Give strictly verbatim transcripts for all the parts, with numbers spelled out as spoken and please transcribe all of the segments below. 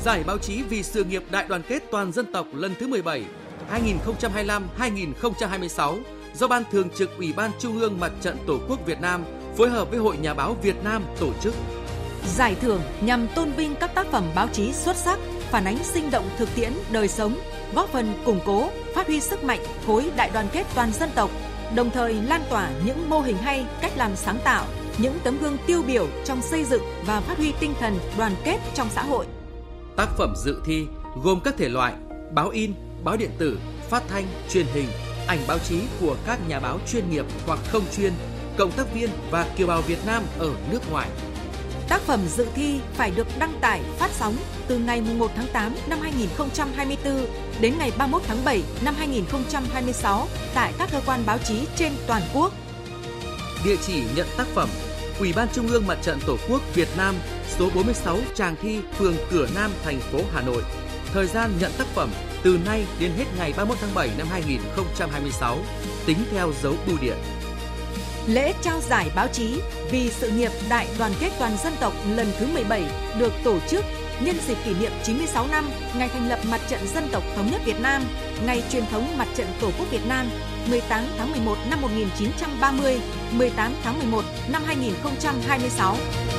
Giải báo chí vì sự nghiệp đại đoàn kết toàn dân tộc lần thứ mười bảy, hai nghìn không trăm hai mươi lăm đến hai nghìn không trăm hai mươi sáu do Ban Thường trực Ủy ban Trung ương Mặt trận Tổ quốc Việt Nam phối hợp với Hội Nhà báo Việt Nam tổ chức. Giải thưởng nhằm tôn vinh các tác phẩm báo chí xuất sắc, phản ánh sinh động thực tiễn đời sống, góp phần củng cố, phát huy sức mạnh khối đại đoàn kết toàn dân tộc, đồng thời lan tỏa những mô hình hay, cách làm sáng tạo, những tấm gương tiêu biểu trong xây dựng và phát huy tinh thần đoàn kết trong xã hội. Tác phẩm dự thi gồm các thể loại báo in, báo điện tử, phát thanh, truyền hình, ảnh báo chí của các nhà báo chuyên nghiệp hoặc không chuyên, cộng tác viên và kiều bào Việt Nam ở nước ngoài. Tác phẩm dự thi phải được đăng tải phát sóng từ ngày mùng một tháng tám năm hai nghìn không trăm hai mươi tư đến ngày ba mươi mốt tháng bảy năm hai nghìn không trăm hai mươi sáu tại các cơ quan báo chí trên toàn quốc. Địa chỉ nhận tác phẩm: Ủy ban Trung ương Mặt trận Tổ quốc Việt Nam, số bốn mươi sáu Tràng Thi, phường Cửa Nam, thành phố Hà Nội. Thời gian nhận tác phẩm từ nay đến hết ngày ba mươi mốt tháng bảy năm hai nghìn không trăm hai mươi sáu, tính theo dấu bưu điện. Lễ trao giải báo chí vì sự nghiệp đại đoàn kết toàn dân tộc lần thứ mười bảy được tổ chức nhân dịp kỷ niệm chín mươi sáu năm ngày thành lập Mặt trận Dân tộc Thống nhất Việt Nam, ngày truyền thống Mặt trận Tổ quốc Việt Nam mười tám tháng mười một năm một nghìn chín trăm ba mươi, mười tám tháng mười một năm hai nghìn không trăm hai mươi sáu.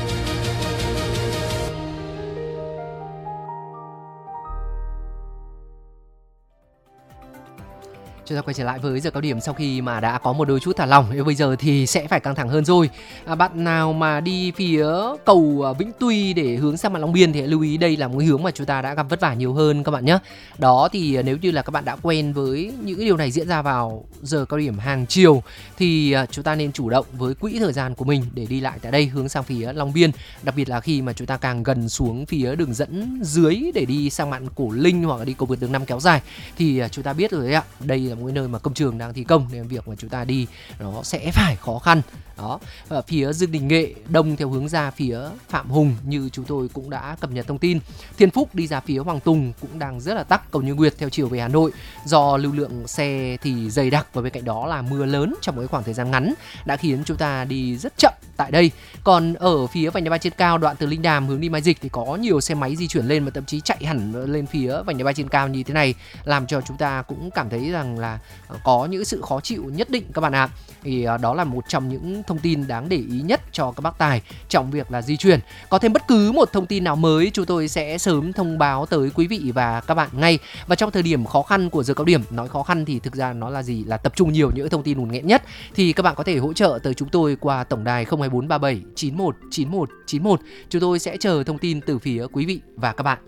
Chúng ta quay trở lại với giờ cao điểm sau khi mà đã có một đôi chút thả lỏng. Bây giờ thì sẽ phải căng thẳng hơn rồi. À, bạn nào mà đi phía cầu Vĩnh Tuy để hướng sang mặt Long Biên thì hãy lưu ý đây là một hướng mà chúng ta đã gặp vất vả nhiều hơn các bạn nhé. Đó thì nếu như là các bạn đã quen với những cái điều này diễn ra vào giờ cao điểm hàng chiều thì chúng ta nên chủ động với quỹ thời gian của mình để đi lại tại đây hướng sang phía Long Biên. Đặc biệt là khi mà chúng ta càng gần xuống phía đường dẫn dưới để đi sang mạn Cổ Linh hoặc là đi cầu vượt đường năm kéo dài thì chúng ta biết rồi đấy ạ. Đây là một nơi mà công trường đang thi công nên việc mà chúng ta đi nó sẽ phải khó khăn. Đó, ở phía Dương Đình Nghệ đông theo hướng ra phía Phạm Hùng như chúng tôi cũng đã cập nhật thông tin. Thiên Phúc đi ra phía Hoàng Tùng cũng đang rất là tắc. Cầu Như Nguyệt theo chiều về Hà Nội do lưu lượng xe thì dày đặc và bên cạnh đó là mưa lớn trong một khoảng thời gian ngắn đã khiến chúng ta đi rất chậm tại đây. Còn ở phía vành đai ba trên cao đoạn từ Linh Đàm hướng đi Mai Dịch thì có nhiều xe máy di chuyển lên và thậm chí chạy hẳn lên phía vành đai ba trên cao như thế này, làm cho chúng ta cũng cảm thấy rằng là có những sự khó chịu nhất định các bạn ạ. Thì đó là một trong những thông tin đáng để ý nhất cho các bác tài trong việc là di chuyển. Có thêm bất cứ một thông tin nào mới chúng tôi sẽ sớm thông báo tới quý vị và các bạn ngay. Và trong thời điểm khó khăn của giờ cao điểm, nói khó khăn thì thực ra nó là gì? Là tập trung nhiều những thông tin ùn nghẹn nhất, thì các bạn có thể hỗ trợ tới chúng tôi qua tổng đài không hai bốn ba bảy chín một chín một chín một. Chúng tôi sẽ chờ thông tin từ phía quý vị và các bạn.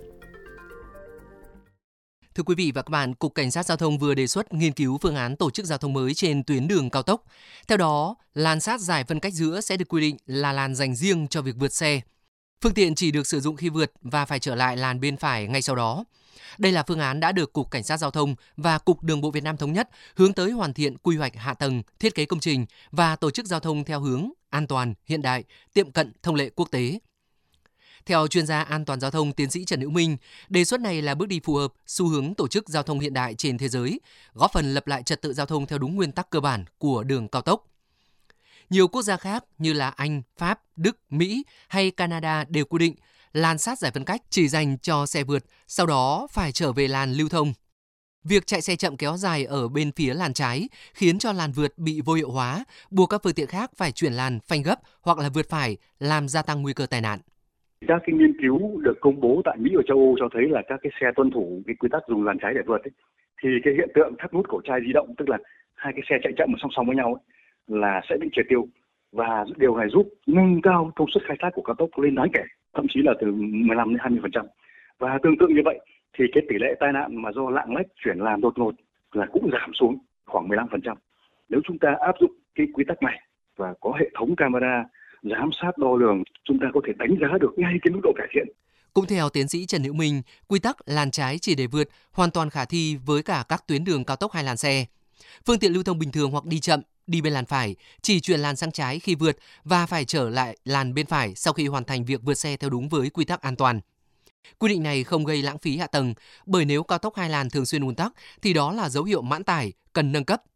Thưa quý vị và các bạn, Cục Cảnh sát Giao thông vừa đề xuất nghiên cứu phương án tổ chức giao thông mới trên tuyến đường cao tốc. Theo đó, làn sát giải phân cách giữa sẽ được quy định là làn dành riêng cho việc vượt xe. Phương tiện chỉ được sử dụng khi vượt và phải trở lại làn bên phải ngay sau đó. Đây là phương án đã được Cục Cảnh sát Giao thông và Cục Đường bộ Việt Nam thống nhất, hướng tới hoàn thiện quy hoạch hạ tầng, thiết kế công trình và tổ chức giao thông theo hướng an toàn, hiện đại, tiệm cận thông lệ quốc tế. Theo chuyên gia an toàn giao thông tiến sĩ Trần Hữu Minh, đề xuất này là bước đi phù hợp xu hướng tổ chức giao thông hiện đại trên thế giới, góp phần lập lại trật tự giao thông theo đúng nguyên tắc cơ bản của đường cao tốc. Nhiều quốc gia khác như là Anh, Pháp, Đức, Mỹ hay Canada đều quy định làn sát giải phân cách chỉ dành cho xe vượt, sau đó phải trở về làn lưu thông. Việc chạy xe chậm kéo dài ở bên phía làn trái khiến cho làn vượt bị vô hiệu hóa, buộc các phương tiện khác phải chuyển làn phanh gấp hoặc là vượt phải, làm gia tăng nguy cơ tai nạn. Các cái nghiên cứu được công bố tại Mỹ và châu Âu cho thấy là các cái xe tuân thủ cái quy tắc dùng làn trái để vượt ấy, thì cái hiện tượng thắt nút cổ trai di động, tức là hai cái xe chạy chậm song song với nhau ấy, là sẽ bị triệt tiêu, và điều này giúp nâng cao công suất khai thác của cao tốc lên đáng kể, thậm chí là từ mười lăm đến hai mươi phần trăm. Và tương tự như vậy thì cái tỷ lệ tai nạn mà do lạng lách chuyển làn đột ngột là cũng giảm xuống khoảng mười lăm phần trăm. Nếu chúng ta áp dụng cái quy tắc này và có hệ thống camera giám sát đo lường, chúng ta có thể đánh giá được ngay cái mức độ cải thiện. Cũng theo tiến sĩ Trần Hữu Minh, quy tắc làn trái chỉ để vượt hoàn toàn khả thi với cả các tuyến đường cao tốc hai làn xe. Phương tiện lưu thông bình thường hoặc đi chậm, đi bên làn phải, chỉ chuyển làn sang trái khi vượt và phải trở lại làn bên phải sau khi hoàn thành việc vượt xe theo đúng với quy tắc an toàn. Quy định này không gây lãng phí hạ tầng, bởi nếu cao tốc hai làn thường xuyên ùn tắc thì đó là dấu hiệu mãn tải, cần nâng cấp.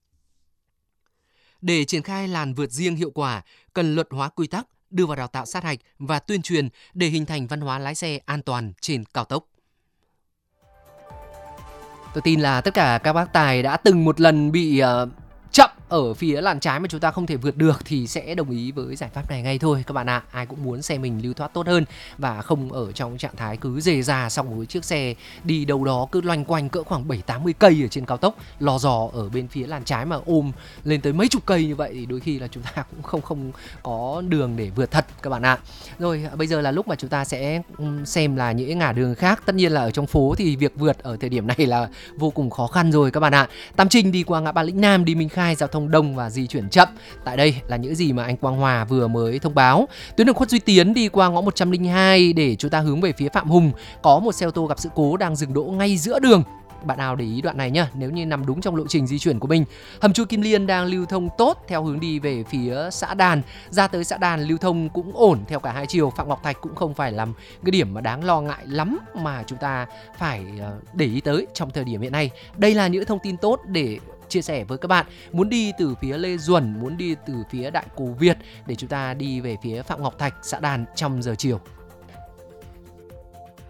Để triển khai làn vượt riêng hiệu quả, cần luật hóa quy tắc, đưa vào đào tạo sát hạch và tuyên truyền để hình thành văn hóa lái xe an toàn trên cao tốc. Tôi tin là tất cả các bác tài đã từng một lần bị uh, chậm ở phía làn trái mà chúng ta không thể vượt được thì sẽ đồng ý với giải pháp này ngay thôi các bạn ạ. À, ai cũng muốn xe mình lưu thoát tốt hơn và không ở trong trạng thái cứ dề già xong với chiếc xe đi đâu đó cứ loanh quanh cỡ khoảng bảy tám mươi cây ở trên cao tốc, lò dò ở bên phía làn trái mà ôm lên tới mấy chục cây như vậy thì đôi khi là chúng ta cũng không không có đường để vượt thật các bạn ạ. À. Rồi bây giờ là lúc mà chúng ta sẽ xem là những ngả đường khác. Tất nhiên là ở trong phố thì việc vượt ở thời điểm này là vô cùng khó khăn rồi các bạn ạ. À. Tam Trinh đi qua ngã ba Lĩnh Nam, đi Minh Khai giao thông đông và di chuyển chậm. Tại đây là những gì mà anh Quang Hòa vừa mới thông báo. Tuyến đường Khuất Duy Tiến đi qua ngõ một trăm lẻ hai để chúng ta hướng về phía Phạm Hùng, có một xe ô tô gặp sự cố đang dừng đỗ ngay giữa đường. Bạn nào để ý đoạn này nhá, nếu như nằm đúng trong lộ trình di chuyển của mình. Hầm chui Kim Liên đang lưu thông tốt theo hướng đi về phía xã Đàn, ra tới xã Đàn lưu thông cũng ổn theo cả hai chiều. Phạm Ngọc Thạch cũng không phải là cái điểm mà đáng lo ngại lắm mà chúng ta phải để ý tới trong thời điểm hiện nay. Đây là những thông tin tốt để chia sẻ với các bạn muốn đi từ phía Lê Duẩn, muốn đi từ phía Đại Cù Việt để chúng ta đi về phía Phạm Ngọc Thạch, xã Đàn trong giờ chiều.